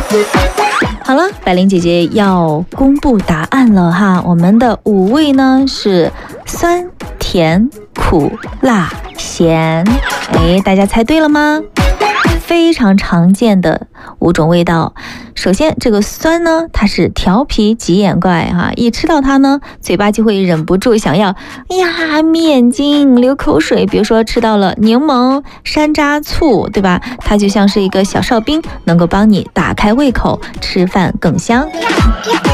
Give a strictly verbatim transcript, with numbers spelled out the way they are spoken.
好了，百灵姐姐要公布答案了哈，我们的五味呢是酸、甜、苦、辣、咸。哎，大家猜对了吗？非常常见的五种味道。首先这个酸呢，它是调皮急眼怪哈，一吃到它呢，嘴巴就会忍不住想要哎呀眯眼睛流口水。比如说吃到了柠檬、山楂、醋，对吧？它就像是一个小哨兵，能够帮你打开胃口，吃饭更香。